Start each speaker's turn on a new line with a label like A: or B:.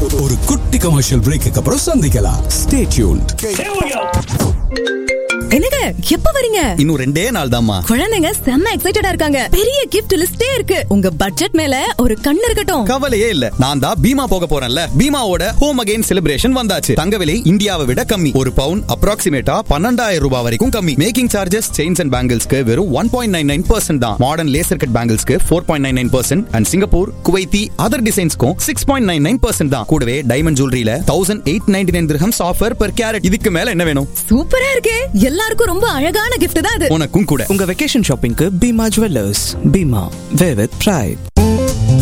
A: ஒரு குட்டி commercial brake அப்புறம் சந்திக்கலாம். Stay tuned.
B: என்னங்க எப்ப வரீங்க?
C: இன்னும் 2 நாள் தான்மா.
B: குழந்தைங்க செம்ம எக்ஸைட்டடா இருக்காங்க. பெரிய கிஃப்ட் லிஸ்டே இருக்கு. உங்க பட்ஜெட் மேல ஒரு கண்ணு இருக்கட்டும்.
C: கவலையே இல்ல. நான் தான் பீமா போக போறேன்ல. பீமாவோட ஹோம் அகைன் செலிப்ரேஷன் வந்தாச்சு. தங்க விலை இந்தியாவை விட கம்மி. ஒரு பவுன் அப்ராக்சிமேட்டா 12,000 ரூபாய் வரைக்கும் கம்மி. மேக்கிங் சார்ஜஸ் செயின்ஸ் அண்ட் பேங்கிள்ஸ்க்கு வெறும் 1.99% தான். Modern laser cut பேங்கிள்ஸ்க்கு 4.99% and Singapore, Kuwaiti other டிசைன்ஸ்க்கும் 6.99% தான். கூடவே diamond ஜுவல்லரியில 1899 dirhams offer per carat. இதுக்கு மேல என்ன வேணும்?
B: சூப்பரா இருக்கே. எல்லாருக்கும் ரொம்ப அழகான gift தான் இது.
C: உனக்கும் கூட.
D: உங்க vacation ஷாப்பிங்க்கு Bima jewellers. Bima, wear with pride.